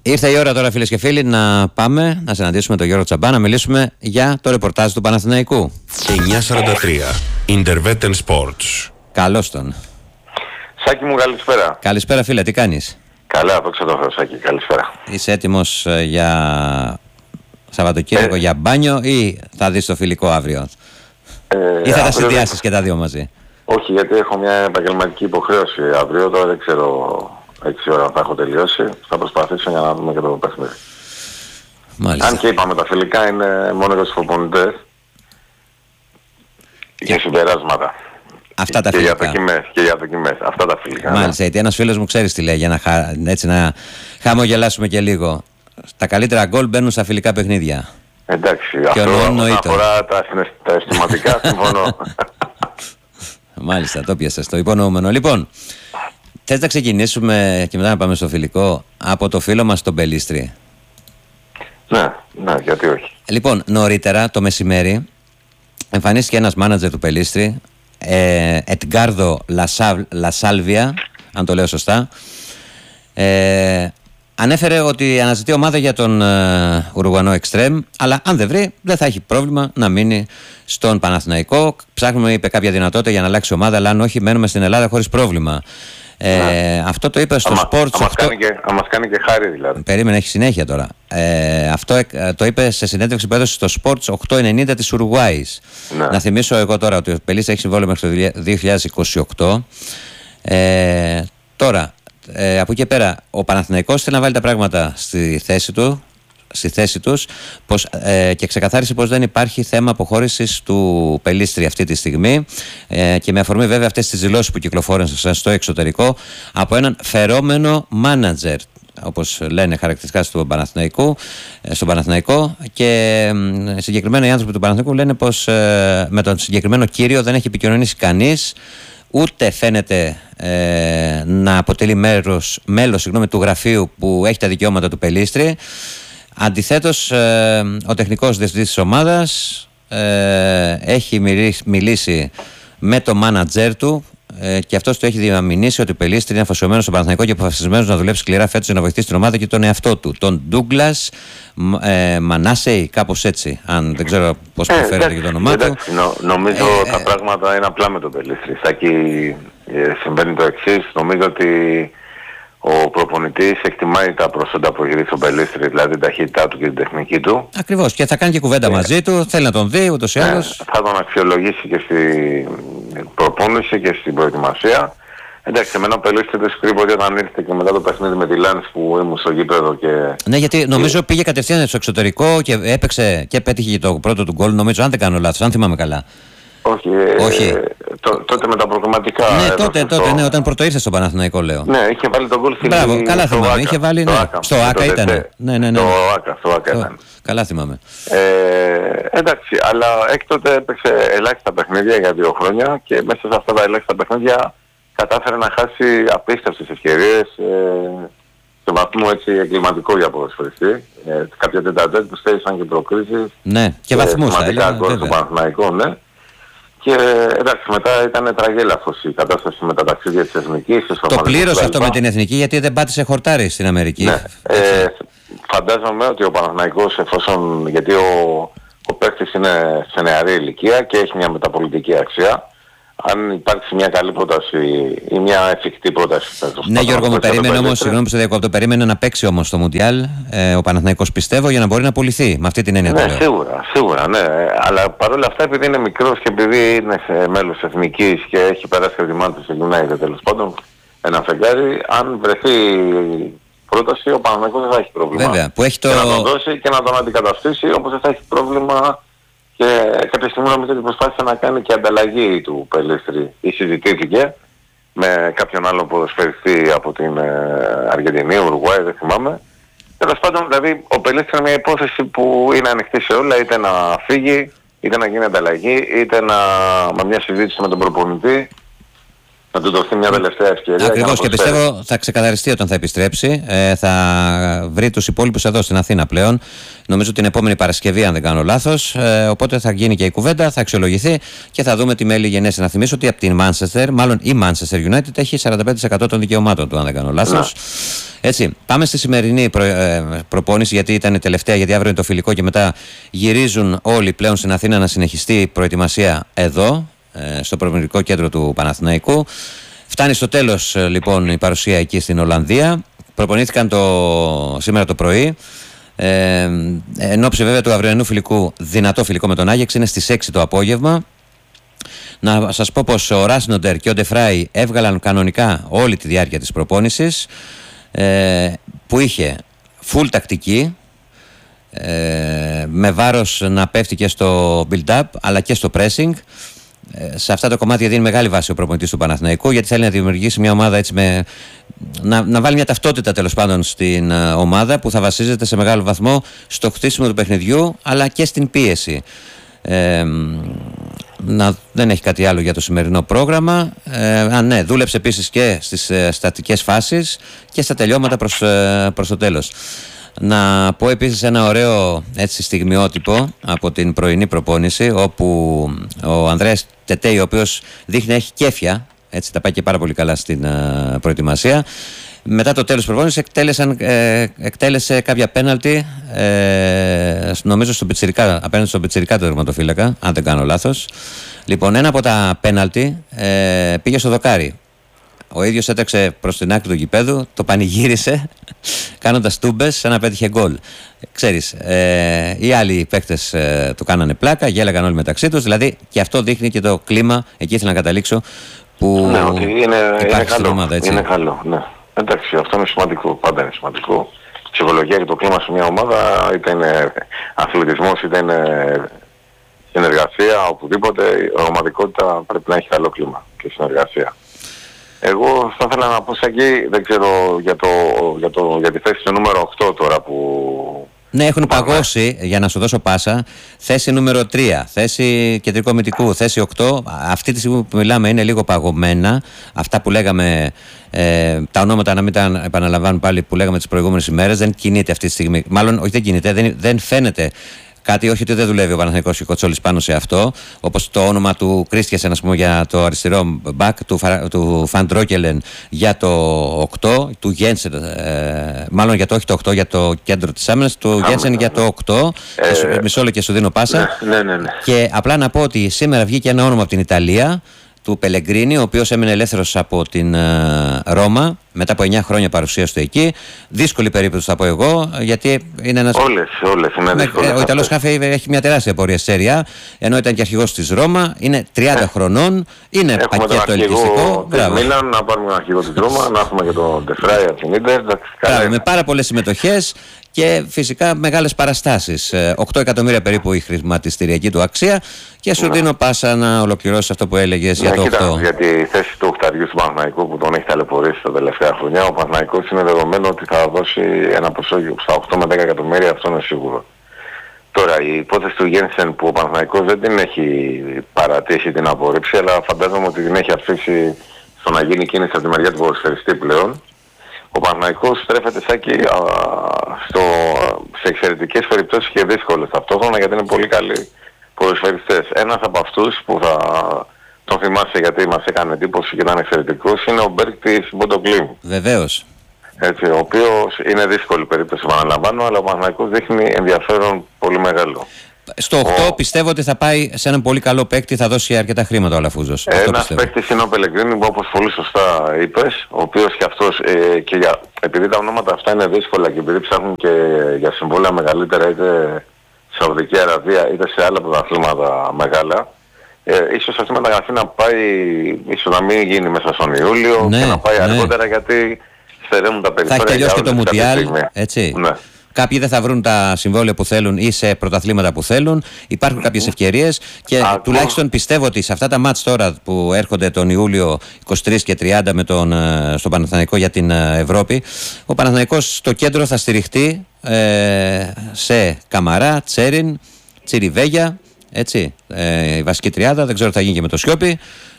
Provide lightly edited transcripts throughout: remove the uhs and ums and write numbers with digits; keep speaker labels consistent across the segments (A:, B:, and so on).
A: Ήρθε η ώρα τώρα, φίλες και φίλοι, να πάμε να συναντήσουμε τον Γιώργο Τσαμπά, να μιλήσουμε για το ρεπορτάζ του Παναθηναϊκού.
B: 9:43 Intervetten Sports.
A: Καλώς τον.
C: Σάκη μου, καλησπέρα.
A: Καλησπέρα, φίλε, τι κάνεις?
C: Καλά, δόξα τω Θεώ, Σάκη, καλησπέρα.
A: Είσαι έτοιμος για Σαββατοκύριακο, για μπάνιο, ή θα δεις το φιλικό αύριο? Ή θα τα συνδυάσεις και τα δύο μαζί?
C: Όχι, γιατί έχω μια επαγγελματική υποχρέωση αύριο, τώρα δεν ξέρω 6 ώρα θα έχω τελειώσει. Θα προσπαθήσω για να δούμε και το παιχνίδι.
A: Μάλιστα.
C: Αν και είπαμε, τα φιλικά είναι μόνο για τους προπονητές και συμπεράσματα.
A: Αυτά τα
C: και
A: φιλικά.
C: Και για δοκιμές. Αυτά τα φιλικά.
A: Μάλιστα, γιατί ένας φίλος μου ξέρεις τι λέει, για να χαμογελάσουμε και λίγο. Τα καλύτερα γκολ μπαίνουν στα φιλικά παιχνίδια.
C: Εντάξει,
A: και
C: αυτό όσον αφορά τα αισθηματικά, συμφωνώ.
A: Μάλιστα, το πιάσες, το υπονοούμενο. Λοιπόν, θες να ξεκινήσουμε και μετά να πάμε στο φιλικό από το φίλο μας τον Πελίστρη?
C: Ναι, γιατί όχι.
A: Λοιπόν, νωρίτερα το μεσημέρι εμφανίστηκε ένας μάνατζερ του Πελίστρη, Εντγκάρδο Λασάλβια, αν το λέω σωστά. Ανέφερε ότι αναζητεί ομάδα για τον Ουρουγουανό Εξτρέμ, αλλά αν δεν βρει δεν θα έχει πρόβλημα να μείνει στον Παναθηναϊκό. Ψάχνουμε, είπε, κάποια δυνατότητα για να αλλάξει ομάδα, αλλά αν όχι μένουμε στην Ελλάδα χωρίς πρόβλημα. Αυτό το είπε στο Sports 8.
C: Αν μας κάνει και χάρη δηλαδή.
A: Περίμενε, έχει συνέχεια τώρα. Αυτό το είπε σε συνέντευξη που έδωσε στο Sports 890 της Ουρουγουάης. Να θυμίσω εγώ τώρα ότι ο Πελής έχει συμβόλαιο μέχρι το 2028. Τώρα, από εκεί και πέρα, ο Παναθηναϊκός θέλει να βάλει τα πράγματα στη θέση τους, και ξεκαθάρισε πως δεν υπάρχει θέμα αποχώρησης του Πελίστρη αυτή τη στιγμή, και με αφορμή βέβαια αυτές τις δηλώσεις που κυκλοφόρησαν στο εξωτερικό από έναν φερόμενο μάνατζερ, όπως λένε χαρακτηριστικά στον Παναθηναϊκό, και συγκεκριμένα οι άνθρωποι του Παναθηναϊκού λένε πως με τον συγκεκριμένο κύριο δεν έχει επικοινωνήσει κανείς, ούτε φαίνεται να αποτελεί μέλος του γραφείου που έχει τα δικαιώματα του Πελίστρη. Αντιθέτως, ο τεχνικός διευθυντής της ομάδας έχει μιλήσει με το μάνατζέρ του, και αυτός του έχει διαμηνήσει ότι ο Πελίστρη είναι αφοσιωμένος στο Παναθηναϊκό και αποφασισμένος να δουλέψει σκληρά φέτος για να βοηθήσει την ομάδα και τον εαυτό του, τον Ντούγκλας Μανάσεϊ, κάπως έτσι, αν δεν ξέρω πώς προφέρεται και το όνομά του.
C: Νομίζω τα πράγματα είναι απλά με τον Πελίστρη. Εκεί συμβαίνει το εξής. Νομίζω ότι ο προπονητής εκτιμάει τα προσόντα που έχει στον Πελίστρη, δηλαδή την ταχύτητά του και την τεχνική του.
A: Ακριβώς, και θα κάνει και κουβέντα μαζί του, θέλει να τον δει ούτως ή άλλως.
C: Θα τον αξιολογήσει και στην προπόνηση και στην προετοιμασία. Εντάξει, εμένα ο Πελίστρη δεν σκρύβω ότι όταν ήρθε και μετά το παιχνίδι με τη Λάνς που ήμουν στο γήπεδο και...
A: Ναι, γιατί νομίζω πήγε κατευθείαν στο εξωτερικό και έπαιξε και πέτυχε και το πρώτο του γκολ, νομίζω, αν δεν κάνω λάθος, αν θυμάμαι καλά.
C: Όχι. Τότε με τα προγραμματικά.
A: Τότε, ναι, όταν πρώτο ήρθε στο Παναθηναϊκό, λέω.
C: Ναι, είχε βάλει τον γκολ στην...
A: Μπράβο, καλά θυμάμαι. Είχε βάλει, στο ΆΚΑ ήταν. Ναι.
C: Στο ΆΚΑ ήταν.
A: Καλά θυμάμαι.
C: Εντάξει, αλλά έκτοτε έπαιξε ελάχιστα παιχνίδια για 2 χρόνια και μέσα σε αυτά τα ελάχιστα παιχνίδια κατάφερε να χάσει απίστευτες ευκαιρίες, σε βαθμό έτσι εγκληματικό για ποδοσφαιριστή. Κάποια τετατέτ που στέρισαν και προκρίσεις.
A: Ναι, και βαθμούς θα έλεγα.
C: Στο Παναθηναϊκό, ναι. Και εντάξει, μετά ήταν τραγέλαφος η κατάσταση με τα ταξίδια της Εθνικής.
A: Το πλήρωσε αυτό με την Εθνική, γιατί δεν πάτησε χορτάρι στην Αμερική.
C: Ναι. Φαντάζομαι ότι ο Παναθηναϊκός, εφόσον, γιατί ο παίκτης είναι σε νεαρή ηλικία και έχει μια μεταπολιτική αξία, αν υπάρξει μια καλή πρόταση ή μια εφικτή πρόταση.
A: Ναι, Γιώργο, μου περίμενε όμως, συγγνώμη που σε διακόπτω, περίμενε να παίξει όμως στο Μουντιάλ ο Παναθηναϊκός, πιστεύω, για να μπορεί να πουληθεί. Με αυτή την έννοια.
C: Ναι, σίγουρα, ναι. Αλλά παρόλα αυτά, επειδή είναι μικρός και επειδή είναι μέλος εθνικής και έχει περάσει χρημάτων σε United, τέλος πάντων, ένα φεγγάρι, αν βρεθεί πρόταση, ο Παναθηναϊκός δεν θα έχει πρόβλημα.
A: Βέβαια, που έχει το...
C: Και να τον δώσει και να τον αντικαταστήσει, όπως δεν θα έχει πρόβλημα. Και κάποια στιγμή νομίζω ότι προσπάθησε να κάνει και ανταλλαγή του Πελίστρη ή συζητήθηκε με κάποιον άλλο ποδοσφαιριστή από την Αργεντινή, Ουρουγουάη, δεν θυμάμαι. Τέλος πάντων, δηλαδή ο Πελίστρη είναι μια υπόθεση που είναι ανοιχτή σε όλα, είτε να φύγει, είτε να γίνει ανταλλαγή, είτε με μια συζήτηση με τον προπονητή. να του δοθεί μια τελευταία ευκαιρία.
A: Ακριβώς, και πιστεύω θα ξεκαθαριστεί όταν θα επιστρέψει. Θα βρει τους υπόλοιπους εδώ στην Αθήνα πλέον. Νομίζω την επόμενη Παρασκευή, αν δεν κάνω λάθος. Οπότε θα γίνει και η κουβέντα, θα αξιολογηθεί και θα δούμε τι μέλη γενέσει. Να θυμίσω ότι από την Manchester, μάλλον η Manchester United, έχει 45% των δικαιωμάτων του, αν δεν κάνω λάθος. Έτσι, πάμε στη σημερινή προπόνηση, γιατί ήταν η τελευταία, γιατί αύριο είναι το φιλικό και μετά γυρίζουν όλοι πλέον στην Αθήνα να συνεχιστεί η προετοιμασία εδώ, στο προπονητικό κέντρο του Παναθηναϊκού. Φτάνει στο τέλος λοιπόν η παρουσία εκεί στην Ολλανδία. Προπονήθηκαν σήμερα το πρωί. Εν ώψη βέβαια του αυριανού φιλικού, δυνατό φιλικό με τον Άγιαξ, είναι στις 6 το απόγευμα. Να σας πω πως ο Ράσνοντερ και ο Ντεφράι έβγαλαν κανονικά όλη τη διάρκεια της προπόνησης, που είχε full τακτική, με βάρος να πέφτει και στο build-up αλλά και στο pressing. Σε αυτά τα κομμάτια δίνει μεγάλη βάση ο προπονητής του Παναθηναϊκού, γιατί θέλει να δημιουργήσει μια ομάδα έτσι να βάλει μια ταυτότητα τέλος πάντων στην ομάδα που θα βασίζεται σε μεγάλο βαθμό στο χτίσιμο του παιχνιδιού αλλά και στην πίεση. Δεν έχει κάτι άλλο για το σημερινό πρόγραμμα. Ναι, δούλεψε επίσης και στις στατικές φάσεις και στα τελειώματα προς το τέλος. Να πω επίσης ένα ωραίο έτσι στιγμιότυπο από την πρωινή προπόνηση, όπου ο Ανδρέας Τετέι, ο οποίος δείχνει να έχει κέφια, έτσι τα πάει και πάρα πολύ καλά στην προετοιμασία, μετά το τέλος της προπόνησης εκτέλεσε κάποια πέναλτι, νομίζω στον Πιτσιρικά, απέναντι στον Πιτσιρικά, το τερματοφύλακα, αν δεν κάνω λάθος. Λοιπόν, ένα από τα πέναλτι πήγε στο δοκάρι. Ο ίδιος έτρεξε προς την άκρη του γηπέδου, το πανηγύρισε κάνοντας τούμπες σαν να πέτυχε γκολ. Ξέρεις, οι άλλοι παίκτες του κάνανε πλάκα, γέλαγαν όλοι μεταξύ τους. Δηλαδή και αυτό δείχνει και το κλίμα, εκεί ήθελα να καταλήξω, που
C: είναι
A: στην ομάδα, έτσι.
C: Είναι καλό, ναι. Εντάξει, αυτό είναι σημαντικό, πάντα είναι σημαντικό. Ψυχολογία και το κλίμα σε μια ομάδα, είτε είναι αθλητισμός, είτε είναι συνεργασία, οπουδήποτε, η ομαδικότητα πρέπει να έχει καλό κλίμα και συνεργασία. Εγώ θα ήθελα να πω εκεί, δεν ξέρω για τη θέση του νούμερο 8 τώρα που...
A: Ναι, έχουν παγώσει, για να σου δώσω πάσα, θέση νούμερο 3, θέση κεντρικού αμυντικού, θέση 8. Αυτή τη στιγμή που μιλάμε είναι λίγο παγωμένα. Αυτά που λέγαμε, τα ονόματα να μην τα επαναλαμβάνουν πάλι, που λέγαμε τις προηγούμενες ημέρες, δεν κινείται αυτή τη στιγμή. Μάλλον, όχι δεν κινείται, δεν φαίνεται κάτι, όχι ότι δεν δουλεύει ο Παναθηναϊκός και ο Κοτσόλης πάνω σε αυτό, όπως το όνομα του Κρίστιασεν, ας πούμε, για το αριστερό μπακ, του Φαντρόκελεν για το 8, του Γένσεν, μάλλον για το, όχι το 8, για το κέντρο της άμυνας, του Γένσεν για το 8. Μισό λεπτό και σου δίνω πάσα.
C: Ναι.
A: Και απλά να πω ότι σήμερα βγήκε ένα όνομα από την Ιταλία, του Πελεγκρίνη, ο οποίος έμεινε ελεύθερος από την Ρώμα μετά από 9 χρόνια παρουσίας του εκεί. Δύσκολη περίπτωση θα πω εγώ, γιατί είναι ένας...
C: Όλες είναι δύσκολες.
A: Ο Ιταλός Χάφη έχει μια τεράστια πορεία στη Σέρια, ενώ ήταν και αρχηγός της Ρώμα, είναι 30 χρονών, είναι πακέτο ελκυστικό.
C: Έχουμε Μίλαν, να πάρουμε τον αρχηγό της Ρώμα, να έχουμε και τον Ντεφράι από την Ίντερ.
A: Με πάρα πολλές συμμετοχές και φυσικά μεγάλες παραστάσεις. 8 εκατομμύρια περίπου η χρηματιστηριακή του αξία. Και σου δίνω πάσα να ολοκληρώσεις αυτό που έλεγες για το 8.
C: Για τη θέση του οχταριού του Παναθηναϊκού που τον έχει ταλαιπωρήσει τα τελευταία χρόνια, ο Παναθηναϊκός είναι δεδομένο ότι θα δώσει ένα ποσό στα 8 με 10 εκατομμύρια, αυτό είναι σίγουρο. Τώρα η υπόθεση του Γένσεν, που ο Παναθηναϊκός δεν την έχει παρατήσει, την απορρίψει, αλλά φαντάζομαι ότι την έχει αφήσει στο να γίνει κίνηση από τη μεριά του ποδοσφαιριστή πλέον. Ο Παναθηναϊκός στρέφεται σε εξαιρετικές περιπτώσεις και δύσκολες ταυτόχρονα, γιατί είναι πολύ καλοί ποδοσφαιριστές. Ένας από αυτούς που θα τον θυμάσαι, γιατί μας έκανε εντύπωση και ήταν εξαιρετικός, είναι ο Μπέρκ της Μποντοκλίμ.
A: Βεβαίως.
C: Έτσι, ο οποίος είναι δύσκολη περίπτωση, επαναλαμβάνω, αλλά ο Παναθηναϊκός δείχνει ενδιαφέρον πολύ μεγάλο.
A: Στο 8 πιστεύω ότι θα πάει σε έναν πολύ καλό παίκτη, θα δώσει αρκετά χρήματα ο Αλαφούζος.
C: Ένας παίκτης είναι ο Πελεγκρίνη, που όπως πολύ σωστά είπες, ο οποίος και αυτός, επειδή τα ονόματα αυτά είναι δύσκολα και επειδή ψάχνουν και για συμβόλαια μεγαλύτερα, είτε σε Σαουδική Αραβία είτε σε άλλα πρωταθλήματα μεγάλα, ίσως αυτή η μεταγραφή να πάει, ίσως να μην γίνει μέσα στον Ιούλιο, και να πάει αργότερα, γιατί στερεύουν τα περιθώρια.
A: Θα έχει τελειώσει και το Μουντιάλ, έτσι.
C: Ναι.
A: Κάποιοι δεν θα βρουν τα συμβόλαια που θέλουν ή σε πρωταθλήματα που θέλουν. Υπάρχουν κάποιες ευκαιρίες και τουλάχιστον πιστεύω ότι σε αυτά τα μάτς τώρα που έρχονται τον Ιούλιο 23 και 30 στον Παναθηναϊκό για την Ευρώπη, ο Παναθηναϊκός στο κέντρο θα στηριχτεί σε Καμαρά, Τσέριν, Τσιριβέγια, έτσι, η βασική τριάδα. Δεν ξέρω τι θα γίνει και με το Σιώπη.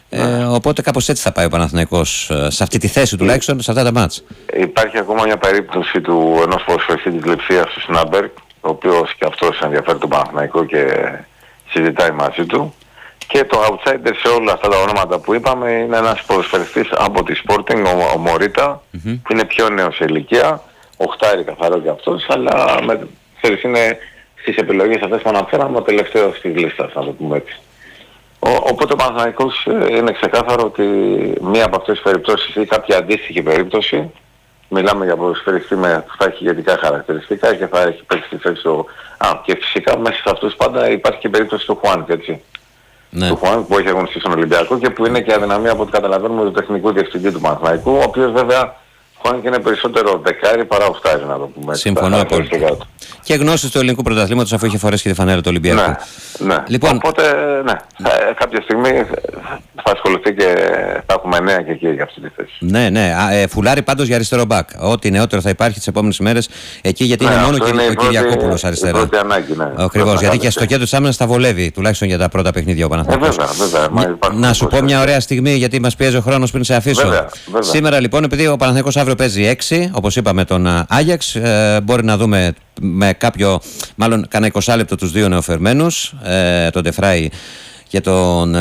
A: Οπότε κάπως έτσι θα πάει ο Παναθηναϊκός σε αυτή τη θέση τουλάχιστον, σε αυτά τα μάτς.
C: Υπάρχει ακόμα μια περίπτωση του ενός ποδοσφαιριστή της Λειψίας του Σνάμπερκ, ο οποίος και αυτός ενδιαφέρει τον Παναθηναϊκό και συζητάει μαζί του. Και το outsider σε όλα αυτά τα ονόματα που είπαμε είναι ένας ποδοσφαιριστής από τη Sporting, ο Μωρίτα, που είναι πιο νέος σε ηλικία, 8 καθαρό και αυτός, αλλά ξέρεις, είναι στις επιλογές αυτές που αναφέραμε ο τελευταίος της λίστας, να το πούμε έτσι. Οπότε ο Παναθηναϊκός είναι ξεκάθαρο ότι μία από αυτές τις περιπτώσεις ή κάποια αντίστοιχη περίπτωση, μιλάμε για ποδοσφαιριστή που θα έχει ηγετικά χαρακτηριστικά και θα έχει παίξει τη θέση του... και φυσικά μέσα σε αυτούς πάντα υπάρχει και η περίπτωση του Χουάνκ, έτσι.
A: Ναι.
C: Του Χουάνκ που έχει αγωνιστεί στον Ολυμπιακό και που είναι και αδυναμία από ό,τι καταλαβαίνουμε του τεχνικού διευθυντή του Παναθηναϊκού, ο οποίος βέβαια Χουάνκ είναι περισσότερο δεκάρι παρά οχτάρι, να το πούμε.
A: Συμφωνώ απόλυτα. Και γνώσεις του ελληνικού πρωταθλήματος, αφού είχε φορέσει και τη φανέλα του Ολυμπιακού.
C: Ναι.
A: Λοιπόν,
C: οπότε, ναι, κάποια στιγμή θα ασχοληθεί και θα έχουμε νέα και εκεί για αυτή τη θέση.
A: Ναι. Φουλάρι πάντως για αριστερό μπακ. Ό,τι νεότερο θα υπάρχει τις επόμενες ημέρες εκεί, γιατί είναι μόνο ο Κυριακόπουλος αριστερά.
C: Πρώτη ανάγκη, ναι.
A: Ακριβώς, γιατί και στο κέντρο της άμυνας θα βολεύει, τουλάχιστον για τα πρώτα παιχνίδια ο Παναθηναϊκός.
C: Βέβαια.
A: Να σου πω μια ωραία στιγμή, γιατί μας πιέζει ο χρόνος πριν σε αφήσω.
C: Βέβαια.
A: Σήμερα λοιπόν, επειδή ο Παναθηναϊκός αύριο παίζει 6, όπως είπαμε τον Άγιαξ, μπορεί να δούμε με κάποιο, μάλλον κάνα 20 λεπτό τους δύο νεοφερμένους, τον Ντεφράι και τον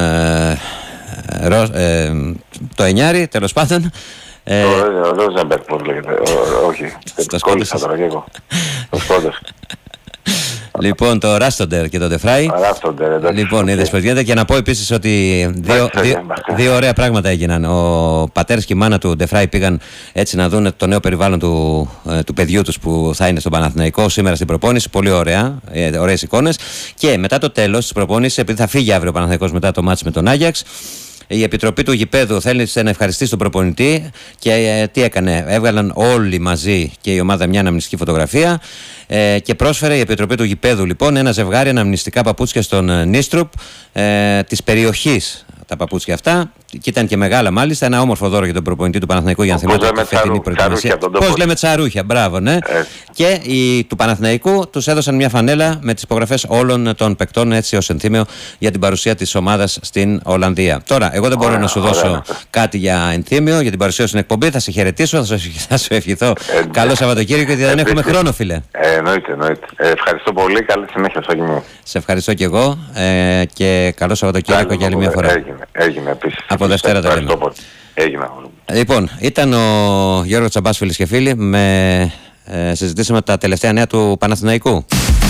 A: το Ενιάρη, τέλος πάντων.
C: Ο Ρόζεμπεργκ, πώς λέγεται. Όχι, κόλλησα τώρα και εγώ. Το σκότωσα.
A: Λοιπόν, το Ράστοντερ και το Ντεφράι. Λοιπόν, είδες πως γίνεται. Και να πω επίσης ότι δύο ωραία πράγματα έγιναν. Ο πατέρας και η μάνα του Ντεφράι πήγαν έτσι να δουν το νέο περιβάλλον του παιδιού τους που θα είναι στον Παναθηναϊκό σήμερα στην προπόνηση. Πολύ ωραία, ωραίες εικόνες. Και μετά το τέλος της προπόνησης, επειδή θα φύγει αύριο ο Παναθηναϊκός μετά το μάτς με τον Άγιαξ, η επιτροπή του γηπέδου θέλει να ευχαριστήσει τον προπονητή και τι έκανε? Έβγαλαν όλοι μαζί και η ομάδα μια αναμνηστική φωτογραφία και πρόσφερε η επιτροπή του γηπέδου λοιπόν ένα ζευγάρι αναμνηστικά παπούτσια στον Νίστρουπ της περιοχής. Τα παπούτσια αυτά, και ήταν και μεγάλα μάλιστα, ένα όμορφο δώρο για τον προπονητή του Παναθηναϊκού για να θυμάται τη φετινή προετοιμασία. Πώς λέμε τσαρούχια, μπράβο, ναι. Και του Παναθηναϊκού τους έδωσαν μια φανέλα με τις υπογραφές όλων των παικτών, έτσι ως ενθύμιο για την παρουσία της ομάδας στην Ολλανδία. Τώρα, εγώ δεν μπορώ να σου δώσω κάτι για ενθύμιο για την παρουσία στην εκπομπή, θα σε χαιρετήσω, θα σου ευχηθώ καλό Σαββατοκύριακο, γιατί δεν έχουμε χρόνο, φίλε.
C: Εννοείται. Ευχαριστώ πολύ, καλή συνέχεια στο κοινό.
A: Σε ευχαριστώ και εγώ και καλό Σαββατοκύριακο για άλλη μια φορά.
C: Έγινε επίσης.
A: Από Δευτέρα τα λέμε.
C: Έγινε.
A: Λοιπόν, ήταν ο Γιώργος Τσαμπάς, φίλοι και φίλοι. Συζητήσαμε τα τελευταία νέα του Παναθηναϊκού.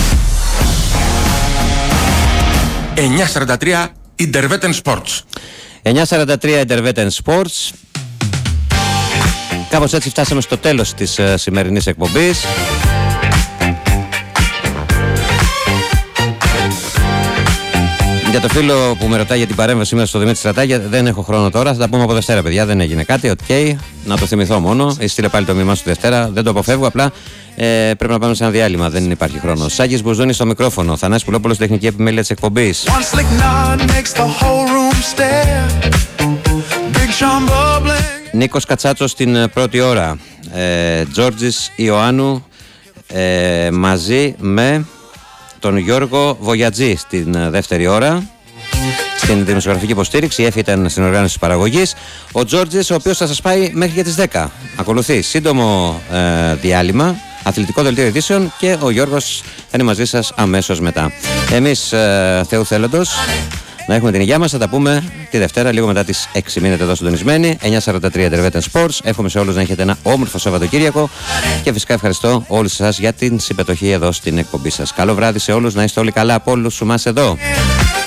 B: 9:43 Intervetten Sports.
A: 9:43 Intervetten Sports. Κάπως έτσι φτάσαμε στο τέλος της σημερινής εκπομπής. Για το φίλο που με ρωτάει για την παρέμβαση σήμερα στο Δημήτρη Στρατάγια, δεν έχω χρόνο τώρα. Θα τα πούμε από Δευτέρα, παιδιά. Δεν έγινε κάτι. Οκ. Να το θυμηθώ μόνο. Στείλε πάλι το μήνυμά σου Δευτέρα. Δεν το αποφεύγω. Απλά πρέπει να πάμε σε ένα διάλειμμα. Δεν υπάρχει χρόνο. Σάκης Μπουζούνης στο μικρόφωνο. Θανάσης Πουλόπουλος, τεχνική επιμέλεια της εκπομπής. Νίκος Κατσάτσος στην πρώτη ώρα. Τζόρτζης Ιωάννου μαζί με τον Γιώργο Βογιατζή στην δεύτερη ώρα. Στην δημοσιογραφική υποστήριξη, η Εφη ήταν στην οργάνωση της παραγωγής. Ο Τζόρτζης, ο οποίος θα σας πάει μέχρι και τις 10. Ακολουθεί σύντομο διάλειμμα, αθλητικό δελτίο ειδήσεων και ο Γιώργος θα είναι μαζί σας αμέσως μετά. Εμείς, Θεού θέλοντος, να έχουμε την υγεία μας. Θα τα πούμε τη Δευτέρα, λίγο μετά τις 6. Μείνετε εδώ συντονισμένοι. 9:43 Intervetten Sports. Εύχομαι σε όλους να έχετε ένα όμορφο Σαββατοκύριακο και φυσικά ευχαριστώ όλους εσάς για την συμμετοχή εδώ στην εκπομπή σας. Καλό βράδυ σε όλους, να είστε όλοι καλά από όλους εμάς εδώ.